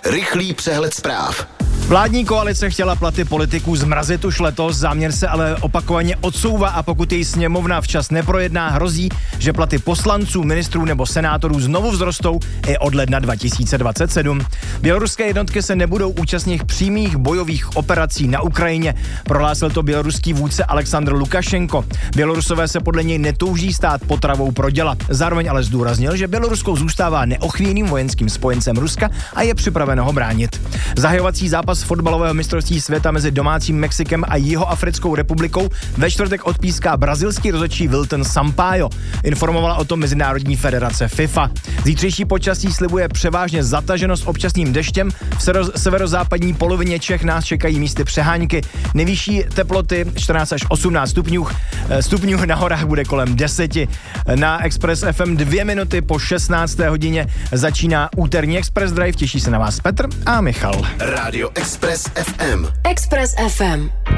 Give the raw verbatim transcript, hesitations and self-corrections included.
Rychlý přehled zpráv. Vládní koalice chtěla platy politiků zmrazit už letos, záměr se ale opakovaně odsouvá a pokud její sněmovna včas neprojedná, hrozí, že platy poslanců, ministrů nebo senátorů znovu vzrostou i od ledna dva tisíce dvacet sedm. Běloruské jednotky se nebudou účastnit přímých bojových operací na Ukrajině, prohlásil to běloruský vůdce Alexandr Lukašenko. Bělorusové se podle něj netouží stát potravou pro děla. Zároveň ale zdůraznil, že Bělorusko zůstává neochvějným vojenským spojencem Ruska a je připraveno ho bránit. Zahajovací zápas fotbalového mistrovství světa mezi domácím Mexikem a Jihoafrickou republikou ve čtvrtek odpíská brazilský rozhodčí Wilton Sampaio. Informovala o tom Mezinárodní federace FIFA. Zítřejší počasí slibuje převážně zataženo s občasným deštěm. V severozápadní polovině Čech nás čekají místy přehánky. Nejvyšší teploty čtrnáct až osmnáct stupňů. Stupňů na horách bude kolem deseti. Na Express F M dvě minuty po šestnácté hodině začíná úterní Express Drive. Těší se na vás Petr a Michal. Rádio Express F M. Express F M.